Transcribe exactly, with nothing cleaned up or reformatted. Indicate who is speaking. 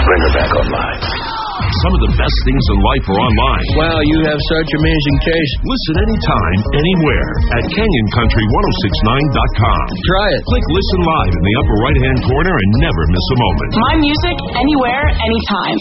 Speaker 1: Bring her back online.
Speaker 2: Some of the best things in life are online.
Speaker 3: Wow, you have such amazing taste.
Speaker 2: Listen anytime, anywhere at Canyon Country ten sixty-nine dot com.
Speaker 3: Try it.
Speaker 2: Click Listen Live in the upper right-hand corner and never miss a moment.
Speaker 4: My music, anywhere, anytime.